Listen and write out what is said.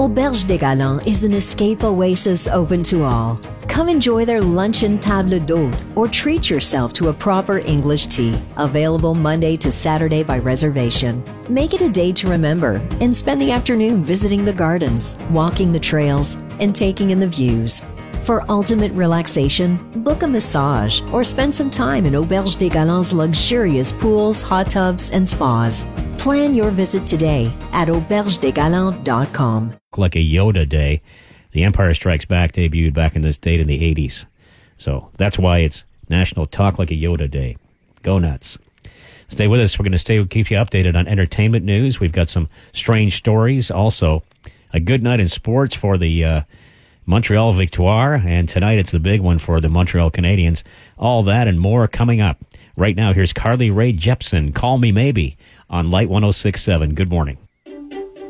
Auberge des Galants is an escape oasis open to all. Come enjoy their luncheon table d'hôte or treat yourself to a proper English tea, available Monday to Saturday by reservation. Make it a day to remember and spend the afternoon visiting the gardens, walking the trails, and taking in the views. For ultimate relaxation, book a massage or spend some time in Auberge des Galants' luxurious pools, hot tubs, and spas. Plan your visit today at aubergedesgalants.com. Like a Yoda day. The Empire Strikes Back debuted back in this date in the 80s. So that's why it's National Talk Like a Yoda Day. Go nuts. Stay with us. We're going to keep you updated on entertainment news. We've got some strange stories. Also, a good night in sports for the Montreal Victoire. And tonight it's the big one for the Montreal Canadiens. All that and more coming up. Right now, here's Carly Rae Jepsen, Call Me Maybe, on Light 106.7. Good morning.